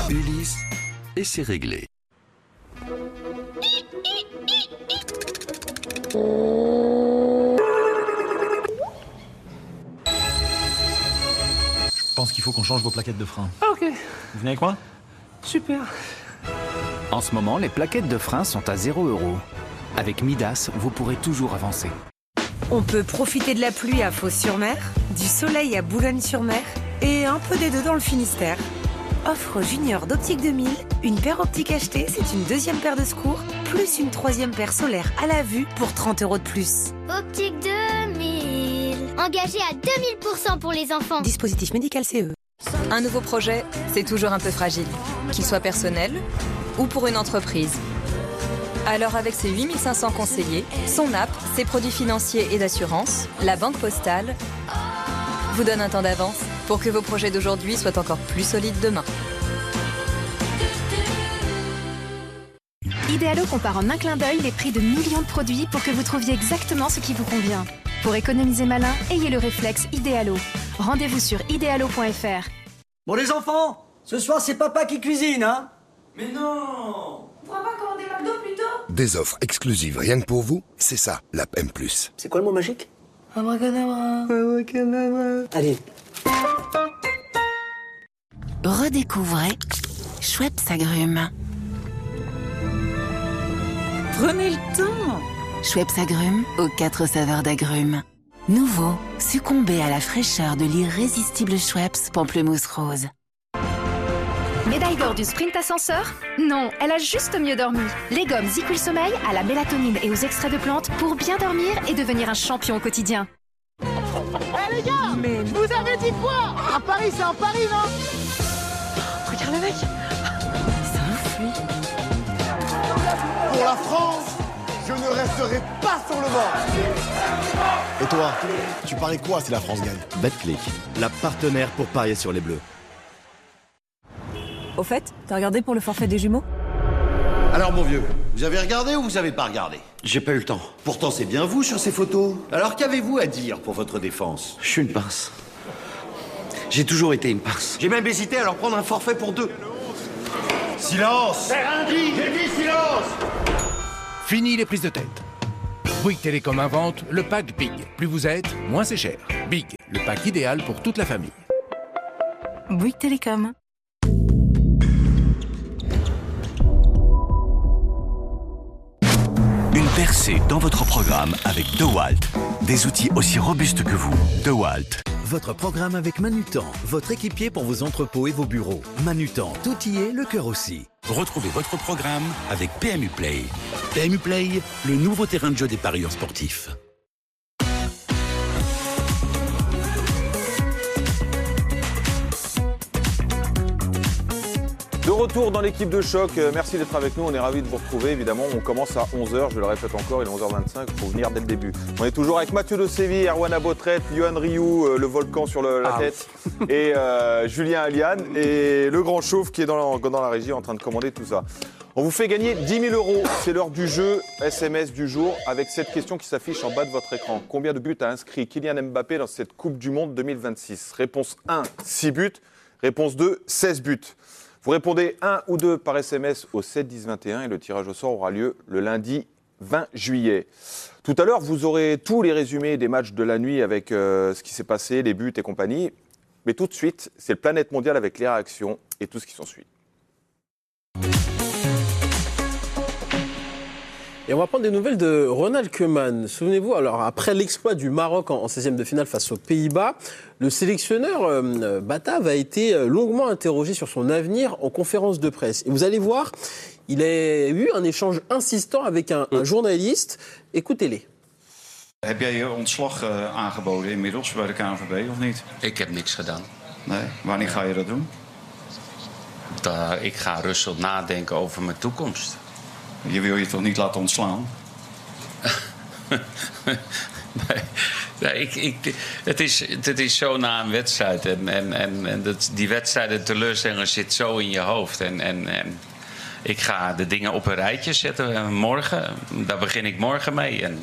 Ulysse et c'est réglé. Je pense qu'il faut qu'on change vos plaquettes de frein. Ok, Vous venez avec moi? super. En ce moment, les plaquettes de frein sont à 0 €. Avec Midas, vous pourrez toujours avancer. On peut profiter de la pluie à Fos-sur-Mer, du soleil à Boulogne-sur-Mer et un peu des deux dans le Finistère. Offre junior d'Optique 2000, une paire optique achetée, c'est une deuxième paire de secours, plus une troisième paire solaire à la vue pour 30 € de plus. Optique 2000. Engagé à 2000% pour les enfants. Dispositif médical CE. Un nouveau projet, c'est toujours un peu fragile, qu'il soit personnel ou pour une entreprise. Alors avec ses 8500 conseillers, son app, ses produits financiers et d'assurance, la Banque Postale vous donne un temps d'avance pour que vos projets d'aujourd'hui soient encore plus solides demain. Idealo compare en un clin d'œil les prix de millions de produits pour que vous trouviez exactement ce qui vous convient. Pour économiser malin, ayez le réflexe Idealo. Rendez-vous sur idealo.fr. Bon les enfants, ce soir c'est papa qui cuisine, hein? Mais non! On pourra pas commander McDo plus tôt? Des offres exclusives rien que pour vous, c'est ça, l'app M+. C'est quoi le mot magique? Abracadabra. Allez. Redécouvrez Schweppes Agrumes. Prenez le temps. Schweppes Agrumes aux 4 saveurs d'agrumes. Nouveau, succombez à la fraîcheur de l'irrésistible Schweppes Pamplemousse Rose. Médaille d'or du sprint ascenseur? Non, elle a juste mieux dormi. Les gommes Zicul Sommeil à la mélatonine et aux extraits de plantes pour bien dormir et devenir un champion au quotidien. Eh les gars, mais vous avez dit quoi? À Paris, c'est en Paris, non? Regarde le mec. C'est ouf, lui. Pour la France, je ne resterai pas sur le banc. Et toi, tu paries quoi si la France gagne? Betclic, la partenaire pour parier sur les Bleus. Au fait, t'as regardé pour le forfait des jumeaux? Alors mon vieux, vous avez regardé ou vous avez pas regardé? J'ai pas eu le temps. Pourtant c'est bien vous sur ces photos. Alors qu'avez-vous à dire pour votre défense? Je suis une pince. J'ai toujours été une pince. J'ai même hésité à leur prendre un forfait pour 2. Silence! C'est indigne, j'ai dit silence! Fini les prises de tête. Bouygues Télécom invente le pack Big. Plus vous êtes, moins c'est cher. Big, le pack idéal pour toute la famille. Bouygues Télécom. Une percée dans votre programme avec DeWalt. Des outils aussi robustes que vous. DeWalt. Votre programme avec Manutan, votre équipier pour vos entrepôts et vos bureaux. Manutan, tout y est, le cœur aussi. Retrouvez votre programme avec PMU Play. PMU Play, le nouveau terrain de jeu des parieurs sportifs. De retour dans l'équipe de choc, merci d'être avec nous, on est ravis de vous retrouver évidemment, on commence à 11h, je le répète encore, il est 11h25, il faut venir dès le début. On est toujours avec Mathieu de Séville, Erwan Abotret, Yohan Rioux, le volcan sur la tête, et Julien Aliane, et le grand chauve qui est dans la régie en train de commander tout ça. On vous fait gagner 10 000 €, c'est l'heure du jeu, SMS du jour, avec cette question qui s'affiche en bas de votre écran. Combien de buts a inscrit Kylian Mbappé dans cette Coupe du Monde 2026? Réponse 1, 6 buts, réponse 2, 16 buts. Vous répondez 1 ou 2 par SMS au 7 10 21 et le tirage au sort aura lieu le lundi 20 juillet. Tout à l'heure, vous aurez tous les résumés des matchs de la nuit avec ce qui s'est passé, les buts et compagnie. Mais tout de suite, c'est le Planète Mondial avec les réactions et tout ce qui s'ensuit. Et on va prendre des nouvelles de Ronald Koeman. Souvenez-vous, alors après l'exploit du Maroc en 16e de finale face aux Pays-Bas, le sélectionneur Batav a été longuement interrogé sur son avenir en conférence de presse. Et vous allez voir, il a eu un échange insistant avec un journaliste. Écoutez-les. Heb jij je ontslag aangeboden inmiddels bij de KNVB of niet? Ik heb niks gedaan. Nee. Wanneer ga je dat doen? Ik ga rustig nadenken over mijn toekomst. Je wil je toch niet laten ontslaan? Nee, het is zo na een wedstrijd. En die wedstrijden teleurstelling zit zo in je hoofd. En ik ga de dingen op een rijtje zetten morgen. Daar begin ik morgen mee. En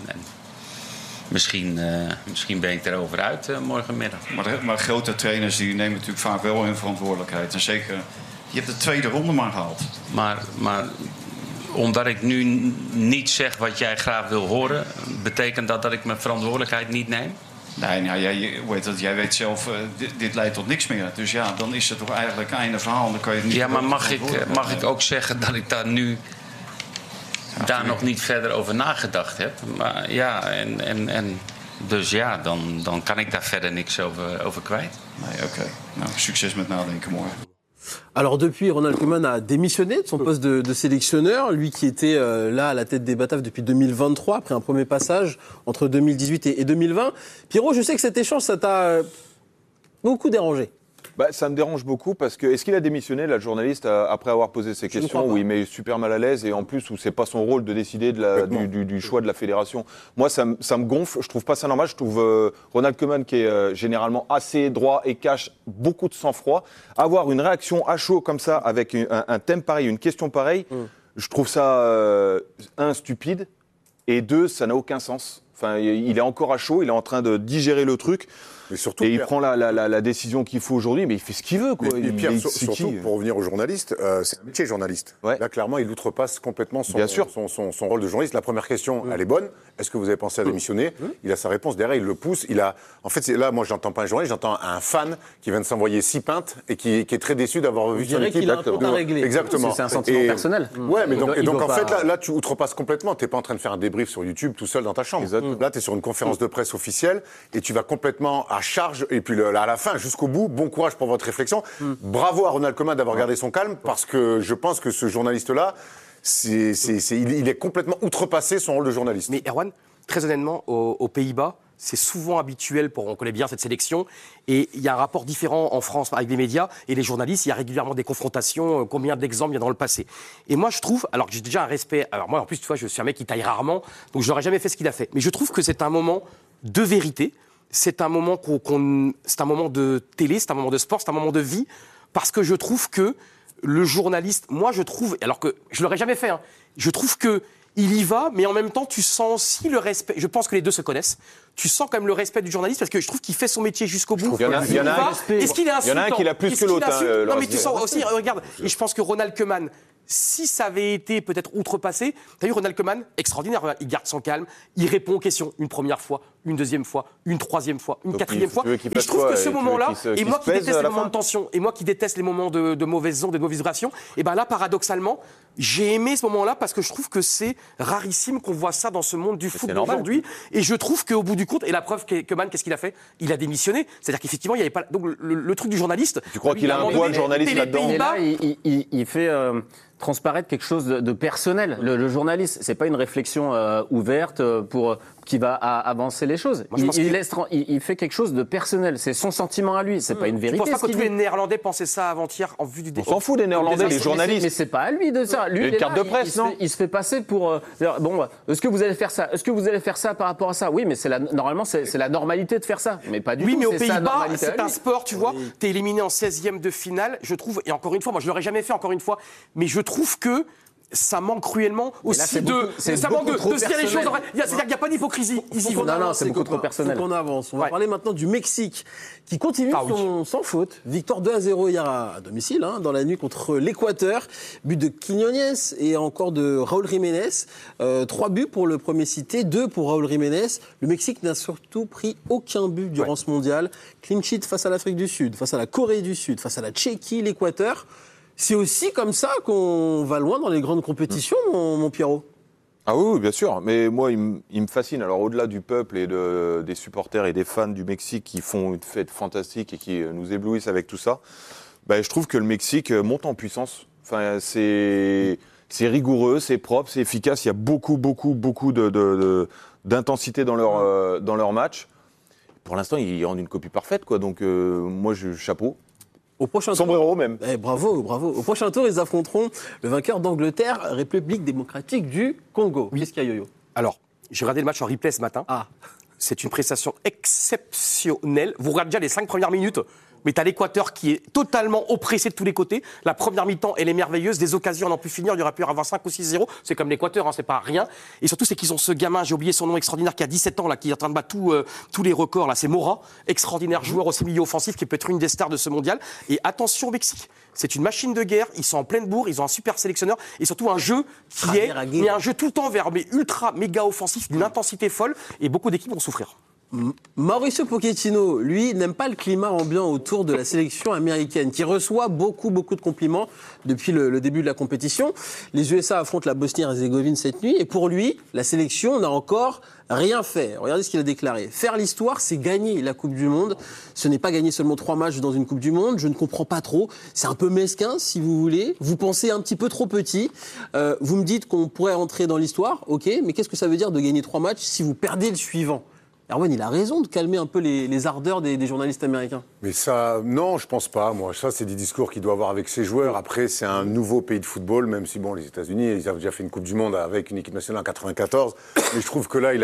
misschien ben ik erover uit morgenmiddag. Maar grote trainers die nemen natuurlijk vaak wel hun verantwoordelijkheid. En zeker Je hebt de tweede ronde maar gehaald. Maar omdat ik nu niet zeg wat jij graag wil horen, betekent dat ik mijn verantwoordelijkheid niet neem? Nee, nou, jij weet zelf, dit leidt tot niks meer. Dus ja, dan is het toch eigenlijk einde verhaal. Dan kan je het niet. Ja, maar mag ik ook zeggen dat ik daar nu nog niet verder over nagedacht heb? Maar ja, dus ja, dan kan ik daar verder niks over kwijt. Nee, oké. Nou, succes met nadenken morgen. Alors depuis, Ronald Koeman a démissionné de son poste de sélectionneur, lui qui était là à la tête des Bataves depuis 2023, après un premier passage entre 2018 et 2020. Pierrot, je sais que cet échange, ça t'a beaucoup dérangé. Ça me dérange beaucoup parce que, est-ce qu'il a démissionné, là, le journaliste, après avoir posé ces questions où il met super mal à l'aise et en plus où c'est pas son rôle de décider du choix de la fédération? Moi, ça me gonfle, je trouve pas ça normal. Je trouve Ronald Koeman, qui est généralement assez droit et cache beaucoup de sang-froid, avoir une réaction à chaud comme ça, avec un thème pareil, une question pareille, je trouve ça, stupide, et deux, ça n'a aucun sens. Enfin, il est encore à chaud, il est en train de digérer le truc. Mais surtout, et il prend la décision qu'il faut aujourd'hui, mais il fait ce qu'il veut, quoi. Et Pierre, surtout, pour revenir aux journalistes, c'est un métier journaliste. Ouais. Là, clairement, il outrepasse complètement son rôle de journaliste. La première question, elle est bonne. Est-ce que vous avez pensé à démissionner? Il a sa réponse derrière, il le pousse. En fait, là, moi, j'entends pas un journaliste, j'entends un fan qui vient de s'envoyer 6 pintes et qui est très déçu d'avoir vu son équipe. Il a un compte à régler. Exactement. C'est un sentiment personnel. Ouais, mais donc en fait, là, tu outrepasses complètement. T'es pas en train de faire un débrief sur YouTube tout seul dans ta chambre. Là, t'es sur une conférence de presse officielle et tu vas complètement à charge. Et puis à la fin, jusqu'au bout, bon courage pour votre réflexion. Bravo à Ronald Koeman d'avoir gardé son calme, parce que je pense que ce journaliste-là, il est complètement outrepassé son rôle de journaliste. Mais Erwan, très honnêtement, aux Pays-Bas, c'est souvent habituel, on connaît bien cette sélection, et il y a un rapport différent en France avec les médias et les journalistes. Il y a régulièrement des confrontations, combien d'exemples il y a dans le passé. Et moi, je trouve, alors que j'ai déjà un respect, alors moi en plus, tu vois, je suis un mec qui taille rarement, donc je n'aurais jamais fait ce qu'il a fait. Mais je trouve que c'est un moment de vérité. C'est un moment c'est un moment de télé, c'est un moment de sport, c'est un moment de vie, parce que je trouve que le journaliste, moi je trouve, alors que je l'aurais jamais fait, je trouve que il y va, mais en même temps tu sens aussi le respect. Je pense que les deux se connaissent. Tu sens quand même le respect du journaliste, parce que je trouve qu'il fait son métier jusqu'au bout. Il y en a un qui l'a plus que l'autre. Non mais tu sens aussi, regarde, et je pense que Ronald Koeman, si ça avait été peut-être outrepassé, t'as vu Ronald Koeman, extraordinaire, il garde son calme, il répond aux questions une première fois, une deuxième fois, une troisième fois, une quatrième fois. Et je trouve que ce moment-là, et moi qui déteste les moments de tension, et moi qui déteste les moments de mauvaises ondes, de mauvaises vibrations, et ben là, paradoxalement, j'ai aimé ce moment-là parce que je trouve que c'est rarissime qu'on voit ça dans ce monde du football aujourd'hui. Et je trouve qu'au bout du compte, et la preuve, Koeman, qu'est-ce qu'il a fait? Il a démissionné. C'est-à-dire qu'effectivement, il n'y avait pas. Donc le truc du journaliste. Tu crois qu'il a un poids de journaliste là-dedans? Et là, il fait transparaître quelque chose de personnel. Le journaliste, c'est pas une réflexion ouverte qui va avancer les choses. Moi, il fait quelque chose de personnel. C'est son sentiment à lui. C'est pas une vérité. Tu penses pas que tous les Néerlandais pensaient ça avant-hier en vue du débat? On s'en fout des Néerlandais, les journalistes. Mais c'est pas à lui de ça. Lui, il carte de presse, il se fait passer pour. Bon, est-ce que vous allez faire ça? Est-ce que vous allez faire ça par rapport à ça? Oui, mais normalement, c'est la normalité de faire ça. Mais pas du tout. Oui, mais aux Pays-Bas, c'est un sport, tu vois. T'es éliminé en 16e de finale, je trouve. Et encore une fois, moi, je l'aurais jamais fait, encore une fois. Mais je trouve que ça manque cruellement aussi ça manque de se dire les choses. C'est-à-dire qu'il n'y a pas d'hypocrisie ici. Non, c'est beaucoup trop personnel. Faut qu'on avance. On va parler maintenant du Mexique, qui continue sans faute. Victoire 2-0 hier à domicile, dans la nuit contre l'Équateur. But de Quiñones et encore de Raúl Jiménez. 3 buts pour le premier cité, 2 pour Raúl Jiménez. Le Mexique n'a surtout pris aucun but durant ce mondial. Clean sheet face à l'Afrique du Sud, face à la Corée du Sud, face à la Tchéquie, l'Équateur. C'est aussi comme ça qu'on va loin dans les grandes compétitions, mon Pierrot. Ah oui, bien sûr. Mais moi, il me fascine. Alors, au-delà du peuple et des supporters et des fans du Mexique qui font une fête fantastique et qui nous éblouissent avec tout ça, je trouve que le Mexique monte en puissance. Enfin, c'est rigoureux, c'est propre, c'est efficace. Il y a beaucoup d'intensité dans leur match. Pour l'instant, ils rendent une copie parfaite, quoi. Donc, moi, chapeau. Au prochain Sombrero même. Bravo. Au prochain tour, ils affronteront le vainqueur d'Angleterre, République démocratique du Congo. Qu'est-ce qu'il y a, Yo-Yo? Alors, j'ai regardé le match en replay ce matin. C'est une prestation exceptionnelle. Vous regardez déjà les 5 premières minutes. mais tu as l'Équateur qui est totalement oppressé de tous les côtés. La première mi-temps, elle est merveilleuse. Des occasions, on n'en peut finir. Il y aurait pu y avoir 5 ou 6-0. C'est comme l'Équateur, hein, c'est pas rien. Et surtout, c'est qu'ils ont ce gamin, j'ai oublié son nom extraordinaire, qui a 17 ans, là, qui est en train de battre tous les records. Là, c'est Mora, extraordinaire joueur aussi milieu offensif, qui peut être une des stars de ce mondial. Et attention au Mexique. C'est une machine de guerre. Ils sont en pleine bourre. Ils ont un super sélectionneur. Et surtout, un jeu qui est un jeu tout le temps vert, mais ultra, méga offensif, d'une intensité folle. Et beaucoup d'équipes vont souffrir. Mauricio Pochettino, lui, n'aime pas le climat ambiant autour de la sélection américaine, qui reçoit beaucoup de compliments depuis le début de la compétition. Les USA affrontent la Bosnie-Herzégovine cette nuit, et pour lui, la sélection n'a encore rien fait. Regardez ce qu'il a déclaré. Faire l'histoire, c'est gagner la Coupe du Monde. Ce n'est pas gagner seulement 3 matchs dans une Coupe du Monde. Je ne comprends pas trop. C'est un peu mesquin, si vous voulez. Vous pensez un petit peu trop petit. Vous me dites qu'on pourrait rentrer dans l'histoire, ok, mais qu'est-ce que ça veut dire de gagner 3 matchs si vous perdez le suivant ? Erwan, il a raison de calmer un peu les ardeurs des journalistes américains. Mais ça, non, je pense pas. Moi, ça, c'est des discours qu'il doit avoir avec ses joueurs. Après, c'est un nouveau pays de football, même si, bon, les États-Unis, ils avaient déjà fait une Coupe du Monde avec une équipe nationale en 94. Mais je trouve que là,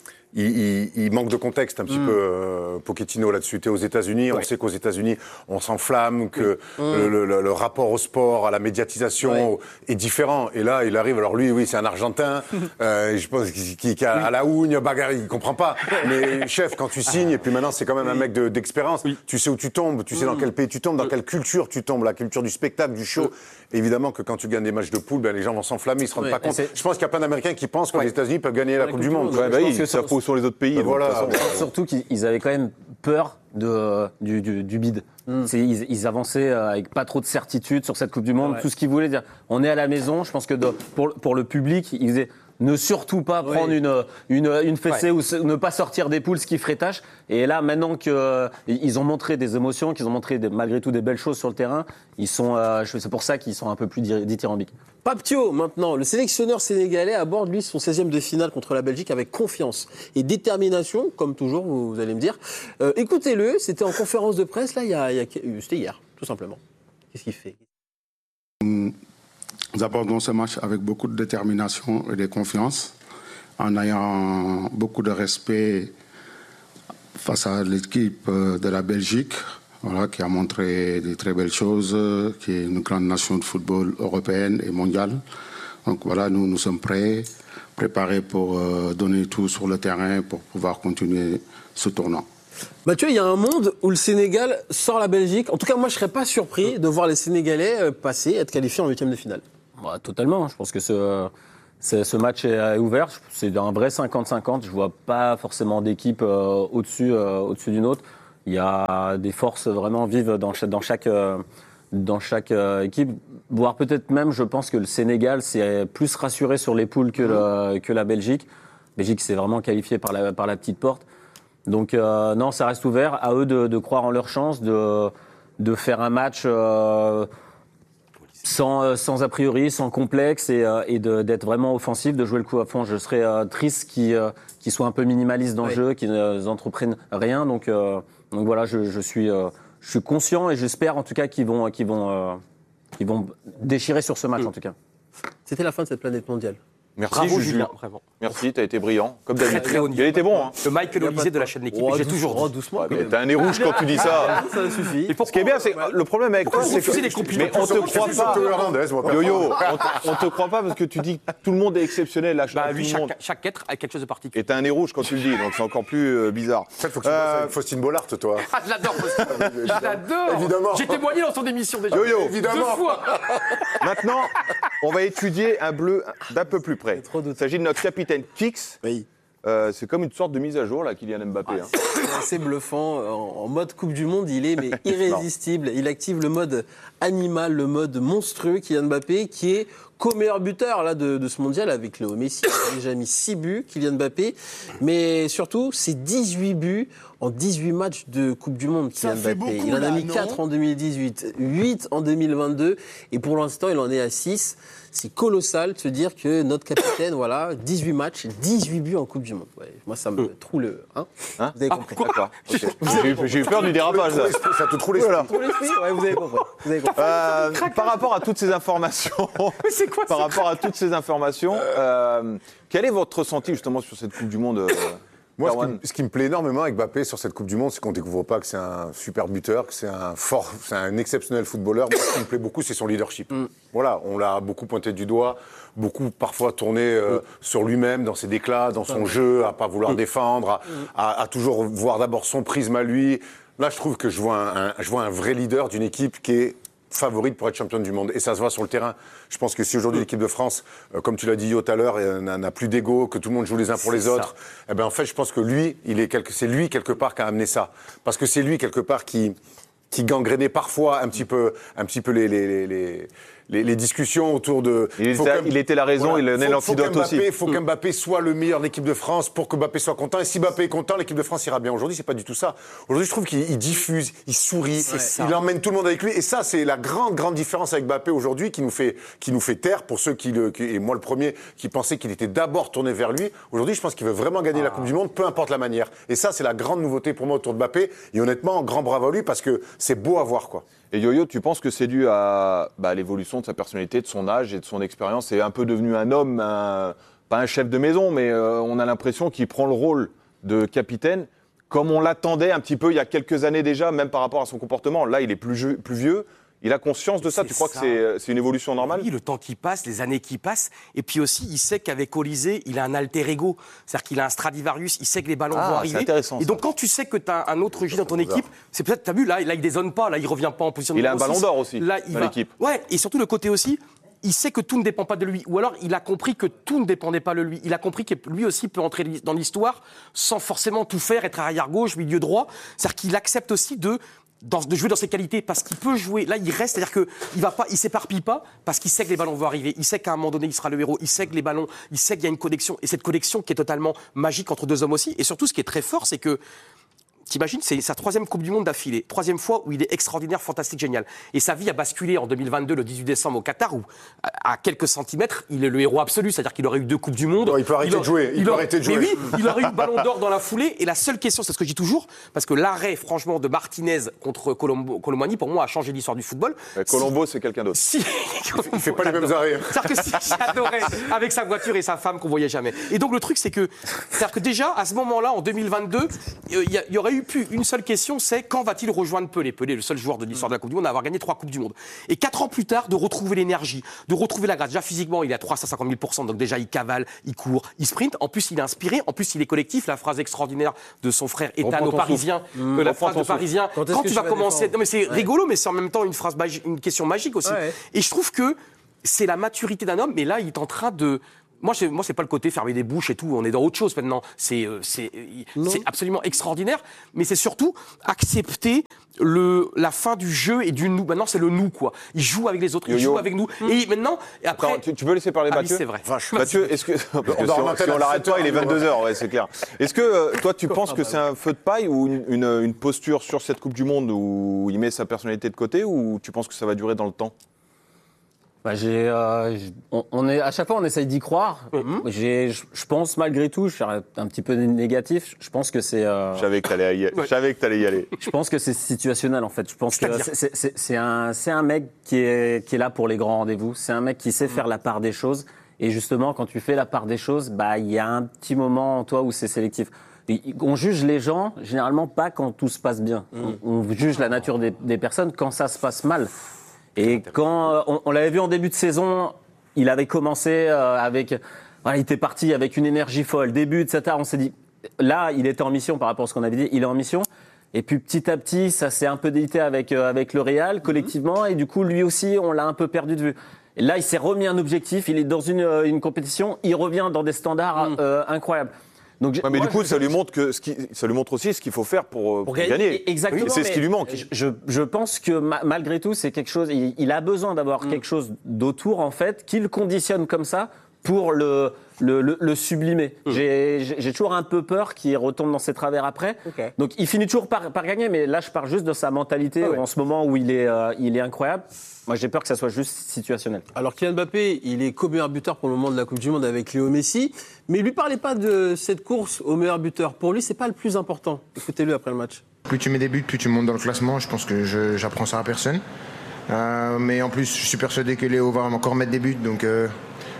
il manque de contexte un petit peu, Pochettino, là-dessus. T'es aux États-Unis, on sait qu'aux États-Unis, on s'enflamme, que le rapport au sport, à la médiatisation est différent. Et là, il arrive, alors lui, oui, c'est un Argentin, je pense qu'il a à la hougne, bagarre, il comprend pas. Mais chef, quand tu signes, et puis maintenant, c'est quand même un mec d'expérience, tu sais où tu tombes, tu sais dans quel pays tu tombes, dans quelle culture tu tombes, la culture du spectacle, du show. Évidemment que quand tu gagnes des matchs de poule, les gens vont s'enflammer, ils se rendent pas compte. Je pense qu'il y a plein d'Américains qui pensent que les États-Unis peuvent gagner la Coupe du Monde. Où sont les autres pays. Voilà. Surtout qu'ils avaient quand même peur du bid. Ils avançaient avec pas trop de certitude sur cette Coupe du Monde. Tout ce qu'ils voulaient dire. On est à la maison. Je pense que pour le public, ils disaient ne surtout pas prendre une fessée ou ne pas sortir des poules, ce qui ferait tâche. Et là, maintenant qu'ils ont montré des émotions, qu'ils ont montré malgré tout des belles choses sur le terrain, c'est pour ça qu'ils sont un peu plus dithyrambiques. Pape Thio, maintenant, le sélectionneur sénégalais aborde, lui, son 16e de finale contre la Belgique avec confiance et détermination, comme toujours, vous allez me dire. Écoutez-le, c'était en conférence de presse, là, c'était hier, tout simplement. Qu'est-ce qu'il fait ? Nous abordons ce match avec beaucoup de détermination et de confiance, en ayant beaucoup de respect face à l'équipe de la Belgique, qui a montré de très belles choses, qui est une grande nation de football européenne et mondiale. Donc voilà, nous sommes préparés pour donner tout sur le terrain pour pouvoir continuer ce tournoi. Mathieu, il y a un monde où le Sénégal sort la Belgique. En tout cas, moi, je ne serais pas surpris de voir les Sénégalais passer, être qualifiés en 8e de finale. Totalement. Je pense que ce match est ouvert. C'est un vrai 50-50. Je ne vois pas forcément d'équipe au-dessus d'une autre. Il y a des forces vraiment vives dans chaque équipe. Voire peut-être même, je pense que le Sénégal s'est plus rassuré sur les poules que la Belgique. La Belgique s'est vraiment qualifiée par la petite porte. Donc non, ça reste ouvert. À eux de croire en leur chance, de faire un match sans a priori, sans complexe et d'être vraiment offensif, de jouer le coup à fond. Je serais triste qu'ils soient un peu minimalistes dans le jeu, qu'ils n'entreprennent rien. Donc voilà, je suis conscient et j'espère en tout cas qu'ils vont déchirer sur ce match en tout cas. C'était la fin de cette planète mondiale. Merci, bravo Juju. Julien, vraiment. Merci, t'as été brillant, comme Très, d'habitude. très haut niveau. Il était bon, hein. Le Michael Olysée de la chaîne L'équipe, j'ai toujours dit. Doucement. Mais t'as un nez rouge quand tu dis ça. Ça suffit. Ce qui est bien, c'est le problème avec toi, c'est que... les compliments. Mais on te croit pas. Yo-yo, on te croit pas parce que tu dis que tout le monde est exceptionnel. Lui, chaque être a quelque chose de particulier. Et t'as un nez rouge quand tu le dis, donc c'est encore plus bizarre. En fait, faut que tu bosses avec Faustine Bollard, toi. Ah, je l'adore, Faustine. Je l'adore. Évidemment. J'ai témoigné dans son émission déjà. Yo-yo. Évidemment. 2 fois. Maintenant, on va étudier un bleu d'un peu plus près. Il s'agit de notre capitaine Kix. Oui. C'est comme une sorte de mise à jour, là, Kylian Mbappé. C'est assez bluffant. En mode Coupe du Monde, il est irrésistible. Il active le mode animal, le mode monstrueux, Kylian Mbappé, qui est co-meilleur buteur là, de ce mondial avec Léo Messi. Il a déjà mis 6 buts, Kylian Mbappé. Mais surtout, c'est 18 buts en 18 matchs de Coupe du Monde, Kylian Mbappé. Il en a mis 4 en 2018, 8 en 2022. Et pour l'instant, il en est à 6. C'est colossal de se dire que notre capitaine, 18 matchs, 18 buts en Coupe du Monde. Ouais, moi, ça me troue le... Vous avez compris. D'accord. J'ai eu peur du dérapage. Ça te troue l'esprit. Ouais, vous avez compris. Par rapport à toutes ces informations... C'est quoi Par rapport à toutes ces informations, quel est votre ressenti justement sur cette Coupe du Monde Moi, ce qui me plaît énormément avec Mbappé sur cette Coupe du Monde, c'est qu'on ne découvre pas que c'est un super buteur, que c'est un exceptionnel footballeur. Moi, ce qui me plaît beaucoup, c'est son leadership. Voilà, on l'a beaucoup pointé du doigt, beaucoup parfois tourné sur lui-même, dans ses déclats, dans son jeu, à pas vouloir défendre, à toujours voir d'abord son prisme à lui. Là, je trouve que je vois un vrai leader d'une équipe qui est favorite pour être championne du monde. Et ça se voit sur le terrain. Je pense que si aujourd'hui l'équipe de France, comme tu l'as dit tout à l'heure, n'a plus d'ego, que tout le monde joue les uns pour les autres, eh ben en fait, je pense que c'est lui quelque part qui a amené ça. Parce que c'est lui quelque part qui gangrénait parfois un petit peu les discussions autour de... Il était la raison, il donnait l'antidote aussi. Il faut qu'Mbappé soit le meilleur de l'équipe de France pour que Mbappé soit content. Et si Mbappé est content, l'équipe de France ira bien. Aujourd'hui, c'est pas du tout ça. Aujourd'hui, je trouve qu'il diffuse, il sourit, il emmène tout le monde avec lui. Et ça, c'est la grande différence avec Mbappé aujourd'hui qui nous fait taire pour ceux et moi le premier, qui pensaient qu'il était d'abord tourné vers lui. Aujourd'hui, je pense qu'il veut vraiment gagner la Coupe du Monde, peu importe la manière. Et ça, c'est la grande nouveauté pour moi autour de Mbappé. Et honnêtement, grand bravo à lui parce que c'est beau à voir, quoi. Et Yo-Yo, tu penses que c'est dû à l'évolution de sa personnalité, de son âge et de son expérience? C'est un peu devenu un homme, pas un chef de maison, mais on a l'impression qu'il prend le rôle de capitaine, comme on l'attendait un petit peu il y a quelques années déjà, même par rapport à son comportement. Là, il est plus vieux. Il a conscience de ça. Tu crois que c'est une évolution normale? Oui, le temps qui passe, les années qui passent. Et puis aussi, il sait qu'avec Olysée, il a un alter ego. C'est-à-dire qu'il a un Stradivarius, il sait que les ballons vont arriver. Intéressant, et donc, quand tu sais que tu as un autre J dans ton équipe, c'est peut-être, tu as vu, là, il dézonne pas, là, il revient pas en position de numéro 6. Il a un ballon d'or aussi là, dans l'équipe. Ouais, et surtout le côté aussi, il sait que tout ne dépend pas de lui. Ou alors, il a compris que tout ne dépendait pas de lui. Il a compris que lui aussi peut entrer dans l'histoire sans forcément tout faire, être arrière-gauche, milieu droit. C'est-à-dire qu'il accepte aussi de jouer dans ses qualités, parce qu'il peut jouer. Là, il reste, c'est-à-dire qu'il s'éparpille pas, parce qu'il sait que les ballons vont arriver. Il sait qu'à un moment donné, il sera le héros. Il sait que les ballons, il sait qu'il y a une connexion. Et cette connexion qui est totalement magique entre deux hommes aussi. Et surtout, ce qui est très fort, c'est que t'imagines, c'est sa 3e Coupe du Monde d'affilée. 3e fois où il est extraordinaire, fantastique, génial. Et sa vie a basculé en 2022, le 18 décembre au Qatar, où, à quelques centimètres, il est le héros absolu. C'est-à-dire qu'il aurait eu 2 Coupes du Monde. Non, il peut arrêter de jouer. Mais oui, il aurait eu le ballon d'or dans la foulée. Et la seule question, c'est ce que je dis toujours, parce que l'arrêt, franchement, de Martinez contre Colomboigny, pour moi, a changé l'histoire du football. Colombo, c'est quelqu'un d'autre. Il fait pas les mêmes arrêts. C'est-à-dire que j'adorais, avec sa voiture et sa femme qu'on voyait jamais. Et donc, le truc, c'est que déjà, à ce moment-là, en 2022, il y aurait eu plus une seule question, c'est quand va-t-il rejoindre Pelé? Pelé, le seul joueur de l'histoire de la Coupe du Monde à avoir gagné 3 Coupes du Monde. Et 4 ans plus tard, de retrouver l'énergie, de retrouver la grâce. Déjà, physiquement, il est à 350 000%, donc déjà, il cavale, il court, il sprint. En plus, il est inspiré. En plus, il est collectif. La phrase extraordinaire de son frère Ethan au Parisien, la phrase de Parisien, quand tu vas commencer... Non, mais c'est rigolo, mais c'est en même temps une question magique aussi. Ouais. Et je trouve que c'est la maturité d'un homme, mais là, il est en train de... Moi, c'est pas le côté fermer des bouches et tout. On est dans autre chose maintenant. C'est absolument extraordinaire. Mais c'est surtout accepter la fin du jeu et du nous. Maintenant, c'est le nous, quoi. Il joue avec les autres, il joue avec nous. Et maintenant, et après. Attends, tu peux laisser parler Mathieu? Oui, c'est vrai. Mathieu, est-ce que. Si on l'arrête pas, il est 22h, ouais, c'est clair. Est-ce que toi, tu penses que c'est un feu de paille ou une posture sur cette Coupe du Monde où il met sa personnalité de côté, ou tu penses que ça va durer dans le temps? À chaque fois, on essaye d'y croire. Je pense, malgré tout, je suis un petit peu négatif. Je pense que c'est. Je savais que t'allais y aller. Je pense que c'est situationnel, en fait. Je pense que c'est un mec qui est là pour les grands rendez-vous. C'est un mec qui sait faire la part des choses. Et justement, quand tu fais la part des choses, il y a un petit moment en toi où c'est sélectif. On juge les gens, généralement, pas quand tout se passe bien. On juge la nature des personnes quand ça se passe mal. Et quand on l'avait vu en début de saison, il avait commencé il était parti avec une énergie folle, début, etc. On s'est dit, là, il était en mission par rapport à ce qu'on avait dit, il est en mission. Et puis petit à petit, ça s'est un peu délité avec le Real, collectivement. Et du coup, lui aussi, on l'a un peu perdu de vue. Et là, il s'est remis un objectif, il est dans une compétition, il revient dans des standards incroyables. Donc, mais du coup, ça lui montre aussi ce qu'il faut faire pour gagner. Exactement. Oui, c'est ce qui lui manque. Je pense que malgré tout, c'est quelque chose. Il a besoin d'avoir quelque chose d'autour, en fait, qu'il conditionne comme ça pour le sublimer. J'ai toujours un peu peur qu'il retombe dans ses travers après. Okay. Donc, il finit toujours par gagner, mais là, je parle juste de sa mentalité en ce moment où il est incroyable. Moi, j'ai peur que ça soit juste situationnel. Alors, Kylian Mbappé, il est co-meilleur buteur pour le moment de la Coupe du Monde avec Léo Messi. Mais il ne lui parlait pas de cette course au meilleur buteur. Pour lui, ce n'est pas le plus important. Écoutez-le après le match. Plus tu mets des buts, plus tu montes dans le classement. Je pense que j'apprends ça à personne. Mais en plus, je suis persuadé que Léo va encore mettre des buts. Donc,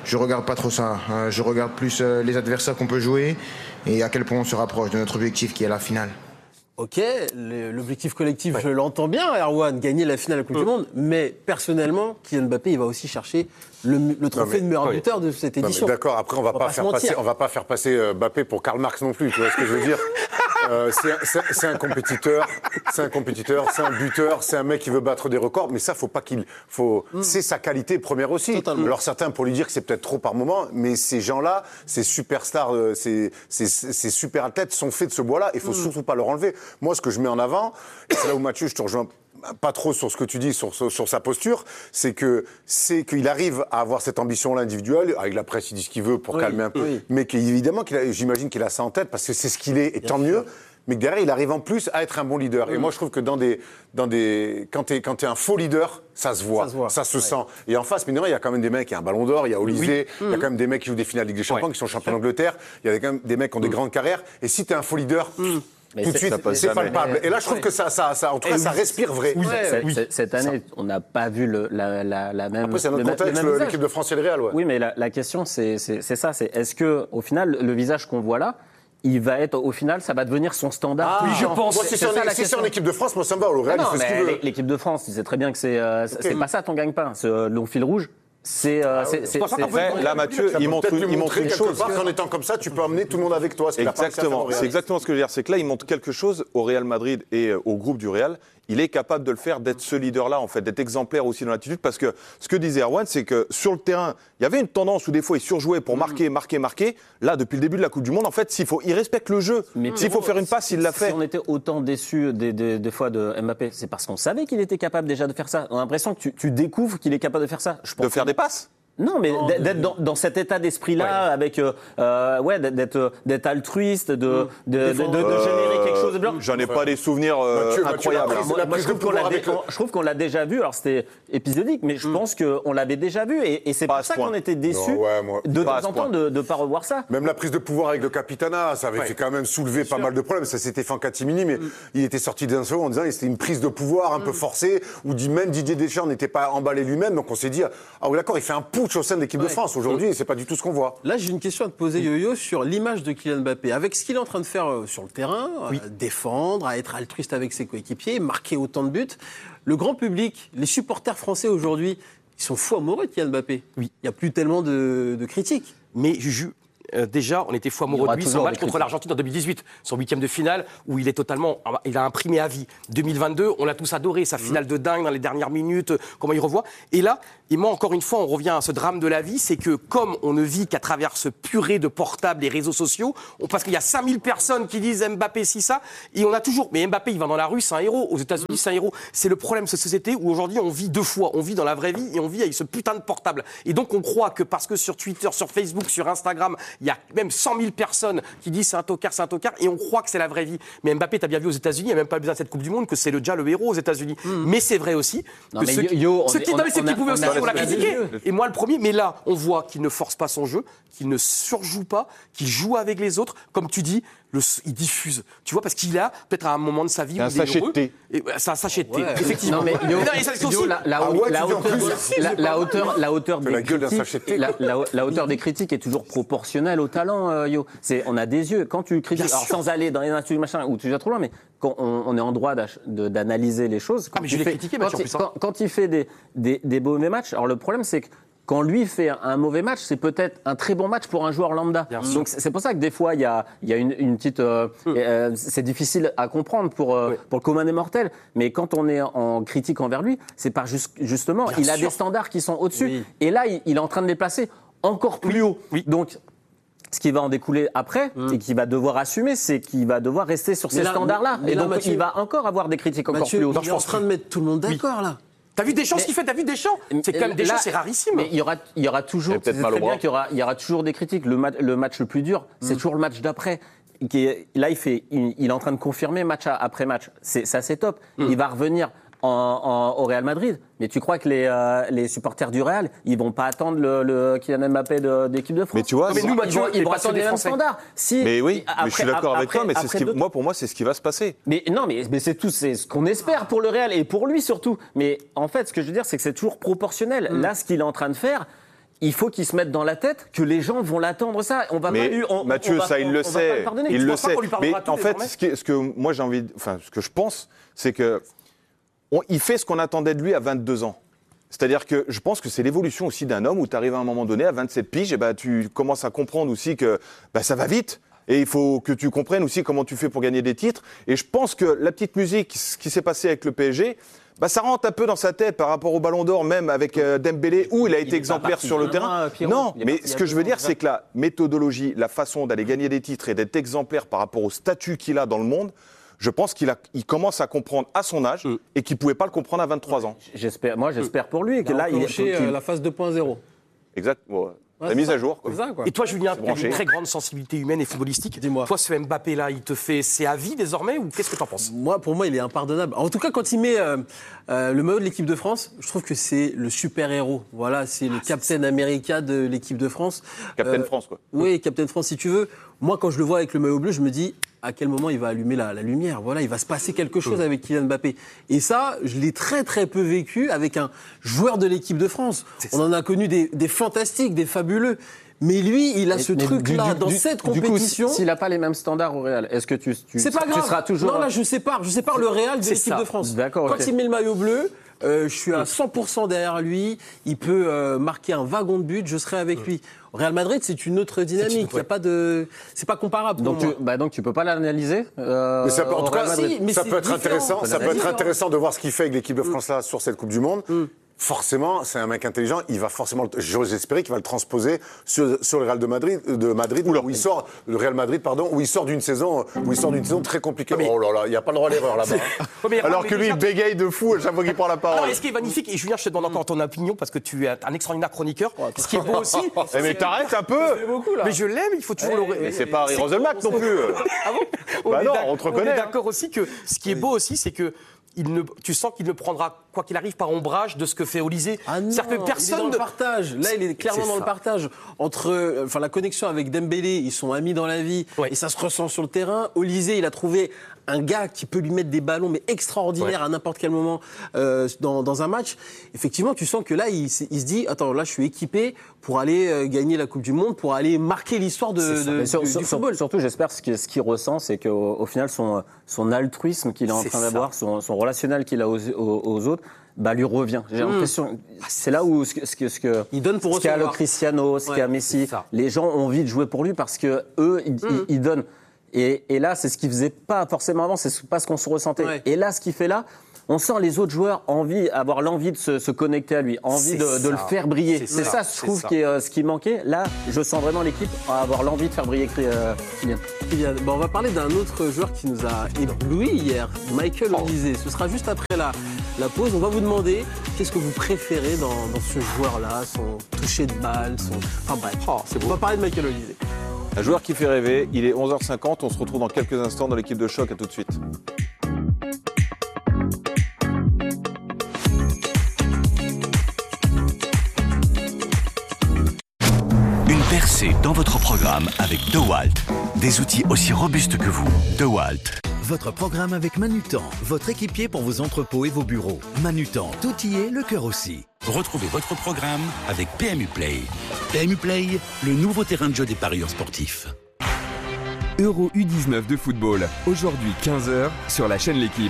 je regarde pas trop ça. Je regarde plus les adversaires qu'on peut jouer et à quel point on se rapproche de notre objectif qui est la finale. Ok, l'objectif collectif, je l'entends bien, Erwan, gagner la finale de la Coupe du Monde, mais personnellement, Kylian Mbappé, il va aussi chercher le trophée de meilleur buteur de cette édition. D'accord, après, on va pas faire passer Mbappé pour Karl Marx non plus, tu vois ce que je veux dire. C'est un compétiteur, c'est un buteur, c'est un mec qui veut battre des records, mais ça, c'est sa qualité première aussi. Totalement. Alors certains pour lui dire que c'est peut-être trop par moment, mais ces gens-là, ces superstars, ces super athlètes sont faits de ce bois-là, il faut surtout pas leur enlever. Moi, ce que je mets en avant, et c'est là où Mathieu, je te rejoins pas trop sur ce que tu dis, sur sa posture, c'est qu'il arrive à avoir cette ambition-là individuelle, avec la presse, il dit ce qu'il veut pour calmer un peu, mais qu'évidemment, j'imagine qu'il a ça en tête, parce que c'est ce qu'il est, et tant mieux, mais que derrière, il arrive en plus à être un bon leader. Et moi, je trouve que quand t'es un faux leader, ça se voit, ça se sent. Et en face, mine de rien, il y a quand même des mecs, il y a un Ballon d'Or, il y a Olysée, il y a quand même des mecs qui jouent des finales de Ligue des Champions, qui sont champions d'Angleterre, il y a quand même des mecs qui ont des grandes carrières, et si t'es un faux leader... tout de suite, c'est palpable. Et là, je trouve que ça, en tout cas, ça respire vrai. Cette année, on n'a pas vu la même. Après, c'est notre contexte, l'équipe de France et le Real. Oui, mais la question, c'est ça. C'est est-ce que, au final, le visage qu'on voit là, il va être, au final, ça va devenir son standard. Oui, je pense. Moi, si c'est en équipe de France, moi, ça me va. Au Real, il fait ce qu'il veut. L'équipe de France, tu sais très bien que c'est pas ça ton gagne-pain. Ce long fil rouge. Après, là, Mathieu, il montre une chose. En étant comme ça, tu peux emmener tout le monde avec toi. Exactement. C'est exactement ce que je veux dire. C'est que là, il montre quelque chose au Real Madrid et au groupe du Real. Il est capable de le faire, d'être ce leader-là, en fait, d'être exemplaire aussi dans l'attitude. Parce que ce que disait Erwan, c'est que sur le terrain, il y avait une tendance où des fois il surjouait pour marquer. Là, depuis le début de la Coupe du Monde, en fait, il respecte le jeu. S'il faut faire une passe, il l'a fait. Si on était autant déçus des fois de Mbappé, c'est parce qu'on savait qu'il était capable déjà de faire ça. On a l'impression que tu découvres qu'il est capable de faire ça. De faire des passes. Non, mais d'être dans cet état d'esprit-là, avec d'être altruiste, de générer quelque chose de blanc. J'en ai pas des souvenirs incroyables. Moi, je trouve qu'on l'a déjà vu. Alors c'était épisodique, mais je pense qu'on l'avait déjà vu, et c'est pour ça qu'on était déçus de temps en temps de ne pas revoir ça. Même la prise de pouvoir avec le Capitana, ça avait fait quand même soulever pas mal de problèmes. Ça s'était fait en catimini, mais il était sorti d'un second en disant que c'était une prise de pouvoir un peu forcée, où même Didier Deschamps n'était pas emballé lui-même. Donc on s'est dit, ah oui, d'accord, il fait un putsch au sein de l'équipe de France. Aujourd'hui, c'est pas du tout ce qu'on voit. Là, j'ai une question à te poser, Yo-Yo, sur l'image de Kylian Mbappé. Avec ce qu'il est en train de faire sur le terrain, défendre, à être altruiste avec ses coéquipiers, marquer autant de buts, le grand public, les supporters français aujourd'hui, ils sont fous amoureux de Kylian Mbappé. Oui. Il n'y a plus tellement de critiques. Mais Juju, déjà, on était fou amoureux de lui, son match contre l'Argentine en 2018, son huitième de finale, où il a imprimé à vie. 2022, on l'a tous adoré, sa finale de dingue dans les dernières minutes, comment il revoit. Et là, moi, encore une fois, on revient à ce drame de la vie, c'est que comme on ne vit qu'à travers ce purée de portables et réseaux sociaux, parce qu'il y a 5000 personnes qui disent Mbappé si ça, et on a toujours, mais Mbappé, il va dans la rue, c'est un héros. Aux États-Unis, c'est un héros. C'est le problème de cette société où aujourd'hui, on vit deux fois. On vit dans la vraie vie et on vit avec ce putain de portable. Et donc, on croit que parce que sur Twitter, sur Facebook, sur Instagram, il y a même 100 000 personnes qui disent c'est un tocard, et on croit que c'est la vraie vie. Mais Mbappé, t'as bien vu aux États-Unis, il n'y a même pas besoin de cette Coupe du Monde, que c'est déjà le héros aux États-Unis. Mais c'est vrai aussi que ceux qui pouvaient aussi, on l'a critiqué. Et moi, le premier, mais là, on voit qu'il ne force pas son jeu, qu'il ne surjoue pas, qu'il joue avec les autres. Comme tu dis, il diffuse. Tu vois, parce qu'il a peut-être à un moment de sa vie. Un sachet de thé. C'est un sachet de thé, effectivement. Non, mais la hauteur des critiques est toujours proportionnelle au talent, Yo. On a des yeux. Quand tu critiques, alors sans aller dans les insultes, machin, ou tu vas trop loin, mais quand on est en droit d'analyser les choses. Mais je l'ai critiqué, Mathieu, en plus. Quand il fait des mauvais matchs, alors le problème, c'est que quand lui fait un mauvais match, c'est peut-être un très bon match pour un joueur lambda. Donc c'est pour ça que des fois, il y a une petite... c'est difficile à comprendre pour le commun des mortels. Mais quand on est en critique envers lui, c'est pas justement... Il a des standards qui sont au-dessus. Oui. Et là, il est en train de les placer encore plus haut. Oui. Donc... Ce qui va en découler après, et qu'il va devoir assumer, c'est qu'il va devoir rester sur ces standards-là. Et donc, il va encore avoir des critiques encore plus hautes. Il est en train de mettre tout le monde d'accord, là. T'as vu Deschamps, ce qu'il fait? T'as vu Deschamps? C'est quand même Deschamps, c'est rarissime. Mais il y aura toujours, c'est très bien qu'il y aura toujours des critiques. Le match le plus dur, c'est toujours le match d'après. Là, il est en train de confirmer match après match. Ça, c'est top. Il va revenir au Real Madrid. Mais tu crois que les supporters du Real, ils vont pas attendre le Kylian Mbappé d'équipe de France? Mais tu vois, ils vont attendre les mêmes standards. Mais oui, mais je suis d'accord avec toi, mais pour moi, c'est ce qui va se passer. Mais non, mais c'est ce qu'on espère pour le Real et pour lui surtout. Mais en fait, ce que je veux dire, c'est que c'est toujours proportionnel. Là, ce qu'il est en train de faire, il faut qu'il se mette dans la tête que les gens vont l'attendre ça. On va mais pas lui, Mathieu, ça il le sait. Il le sait. Mais en fait, désormais ce que moi j'ai envie, ce que je pense, c'est que il fait ce qu'on attendait de lui à 22 ans. C'est-à-dire que je pense que c'est l'évolution aussi d'un homme où tu arrives à un moment donné, à 27 piges, et tu commences à comprendre aussi que ça va vite. Et il faut que tu comprennes aussi comment tu fais pour gagner des titres. Et je pense que la petite musique, ce qui s'est passé avec le PSG, ça rentre un peu dans sa tête par rapport au Ballon d'Or, même avec Dembélé, où il a été exemplaire sur le terrain. Non, mais ce que je veux dire, c'est que la méthodologie, la façon d'aller gagner des titres et d'être exemplaire par rapport au statut qu'il a dans le monde, je pense qu'il commence à comprendre à son âge et qu'il ne pouvait pas le comprendre à 23 ans. J'espère pour lui. Que là, il est la phase 2.0. Exact. La mise à jour. Et toi, Julien, tu as une très grande sensibilité humaine et footballistique. Dis-moi. Toi, ce Mbappé-là, c'est à vie désormais ou qu'est-ce que tu en penses ? Pour moi, il est impardonnable. En tout cas, quand il met le maillot de l'équipe de France, je trouve que c'est le super-héros. Voilà, c'est le Captain America de l'équipe de France. Captain France, quoi. Oui, Captain France, si tu veux. Moi, quand je le vois avec le maillot bleu, je me dis à quel moment il va allumer la lumière. Voilà, il va se passer quelque chose avec Kylian Mbappé. Et ça, je l'ai très très peu vécu avec un joueur de l'équipe de France. On en a connu des fantastiques, des fabuleux. Mais lui, il a ce truc-là dans cette compétition. Du coup, s'il n'a pas les mêmes standards au Real, est-ce que tu seras toujours... Non, là, je sépare le Real de l'équipe de France. D'accord, Quand il met le maillot bleu, je suis à 100% derrière lui. Il peut marquer un wagon de but, je serai avec lui. Au Real Madrid, c'est une autre dynamique. Il y a pas de... C'est pas comparable pour moi. Donc tu peux pas l'analyser mais ça peut, en tout cas, ça peut être intéressant. Ça peut être intéressant de voir ce qu'il fait avec l'équipe de France là sur cette Coupe du Monde. Forcément, c'est un mec intelligent. Il va forcément, j'ose espérer qu'il va le transposer sur le Real de Madrid, où il sort, le Real Madrid, pardon, où il sort d'une saison très compliquée. Oh là là, il n'y a pas le droit à l'erreur là-bas. Alors que lui, il bégaye de fou à chaque fois qu'il prend la parole. Alors, ce qui est magnifique, et Julien, je te demande encore ton opinion parce que tu es un extraordinaire chroniqueur. Ce qui est beau aussi. Mais t'arrêtes un peu. Mais je l'aime, il faut toujours le. Mais c'est pas Harry Roselmack non plus. Ah bon? Non, on te reconnaît. On est d'accord aussi que ce qui est beau aussi, c'est que tu sens qu'il ne prendra, quoi qu'il arrive, par ombrage de ce que fait Olysée. Ah non, c'est-à-dire que personne il est dans le partage. Là, il est clairement dans le partage. Entre la connexion avec Dembélé, ils sont amis dans la vie, et ça se ressent sur le terrain. Olysée, il a trouvé un gars qui peut lui mettre des ballons, mais extraordinaires à n'importe quel moment dans un match. Effectivement, tu sens que là, il se dit, attends, là, je suis équipé pour aller gagner la Coupe du Monde, pour aller marquer l'histoire du football. Surtout, j'espère ce qu'il ressent, c'est qu'au final, son altruisme qu'il est en train d'avoir, son relationnel qu'il a aux autres, lui revient. J'ai l'impression, c'est là où il donne pour ce qu'a le Cristiano, ce qu'a Messi, les gens ont envie de jouer pour lui parce que eux, ils donnent. Et là, c'est ce qu'il faisait pas forcément avant, c'est pas ce qu'on se ressentait. Ouais. Et là, ce qu'il fait là, on sent les autres joueurs avoir l'envie de se connecter à lui, envie de le faire briller. C'est ça, je trouve, ce qui manquait. Là, je sens vraiment l'équipe avoir l'envie de faire briller Kylian. Bon, on va parler d'un autre joueur qui nous a ébloui hier, Michael Olysée. Ce sera juste après la pause. On va vous demander qu'est-ce que vous préférez dans ce joueur-là, son toucher de balle, Enfin bref, on va parler de Michael Olysée. Un joueur qui fait rêver, il est 11h50, on se retrouve dans quelques instants dans l'équipe de choc, à tout de suite. Une percée dans votre programme avec DeWalt. Des outils aussi robustes que vous. DeWalt. Votre programme avec Manutan, votre équipier pour vos entrepôts et vos bureaux. Manutan, tout y est, le cœur aussi. Retrouvez votre programme avec PMU Play. PMU Play, le nouveau terrain de jeu des parieurs sportifs. Euro U19 de football, aujourd'hui 15h sur la chaîne L'Équipe.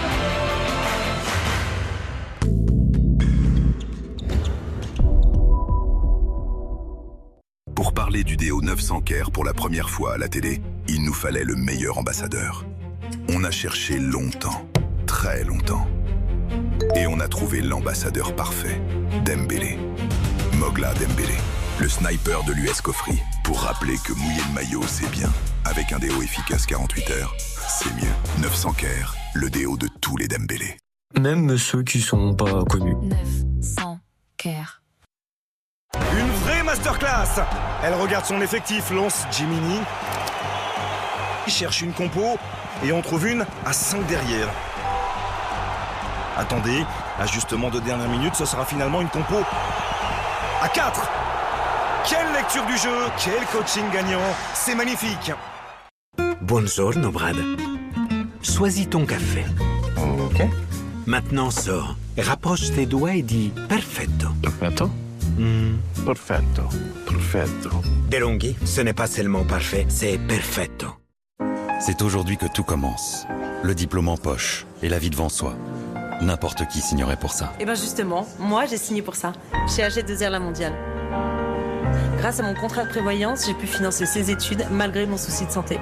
Pour parler du déo 900 Care pour la première fois à la télé, il nous fallait le meilleur ambassadeur. On a cherché longtemps, très longtemps. Et on a trouvé l'ambassadeur parfait, Dembélé. Mogla Dembélé, le sniper de l'US Cofri. Pour rappeler que mouiller le maillot, c'est bien. Avec un déo efficace 48 heures, c'est mieux. 900 Care, le déo de tous les Dembélé. Même ceux qui sont pas connus. 900 Care. Une vraie masterclass. Elle regarde son effectif, lance Jiminy. Il cherche une compo et on trouve une à 5 derrière. Attendez, ajustement de dernière minute, ce sera finalement une compo à 4. Quelle lecture du jeu, quel coaching gagnant, c'est magnifique. Buongiorno, Brad. Choisis ton café. Ok. Maintenant, sors, rapproche tes doigts et dis perfetto. Attends. Perfetto, perfetto. DeLonghi, ce n'est pas seulement parfait, c'est perfetto. C'est aujourd'hui que tout commence. Le diplôme en poche et la vie devant soi. N'importe qui signerait pour ça. Et bien justement, moi j'ai signé pour ça, chez AG2R La Mondiale. Grâce à mon contrat de prévoyance, j'ai pu financer ses études malgré mon souci de santé.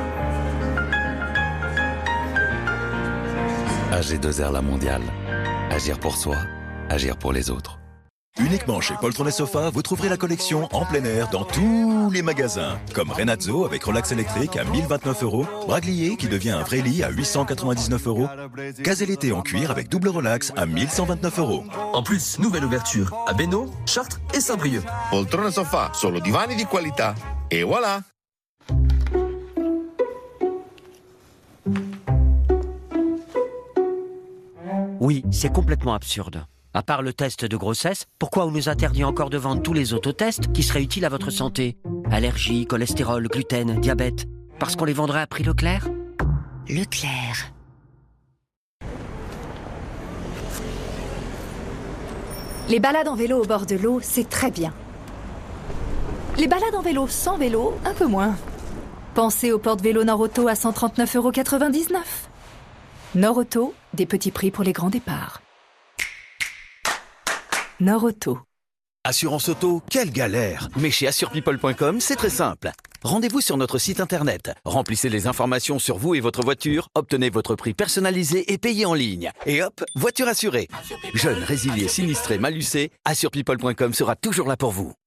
AG2R La Mondiale. Agir pour soi, agir pour les autres. Uniquement chez Poltron & Sofa, vous trouverez la collection en plein air dans tous les magasins. Comme Renazzo avec relax électrique à 1029 €, Braglier qui devient un vrai lit à 899 €, Caselleté en cuir avec double relax à 1129 €. En plus, nouvelle ouverture à Bénaud, Chartres et Saint-Brieuc. Poltrone Sofa, solo divani di qualità. Et voilà! Oui, c'est complètement absurde. À part le test de grossesse, pourquoi on nous interdit encore de vendre tous les autotests qui seraient utiles à votre santé? Allergie, cholestérol, gluten, diabète. Parce qu'on les vendrait à prix Leclerc? Leclerc. Les balades en vélo au bord de l'eau, c'est très bien. Les balades en vélo sans vélo, un peu moins. Pensez au porte-vélo Norauto à 139,99 €. Norauto, des petits prix pour les grands départs. Norauto. Assurance auto, quelle galère! Mais chez AssurePeople.com, c'est très simple. Rendez-vous sur notre site internet, remplissez les informations sur vous et votre voiture, obtenez votre prix personnalisé et payez en ligne. Et hop, voiture assurée. Jeune, résilié, sinistré, malucé, AssurePeople.com sera toujours là pour vous.